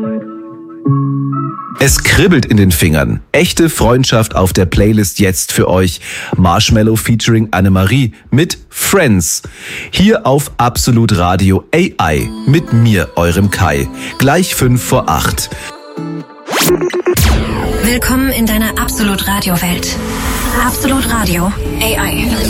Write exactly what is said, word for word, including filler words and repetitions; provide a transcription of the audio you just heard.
Es kribbelt in den Fingern. Echte Freundschaft auf der Playlist jetzt für euch. Marshmello featuring Annemarie mit Friends. Hier auf Absolut Radio A I mit mir, eurem Kai. Gleich fünf vor acht. Willkommen in deiner Absolut Radio Welt. Absolut Radio A I.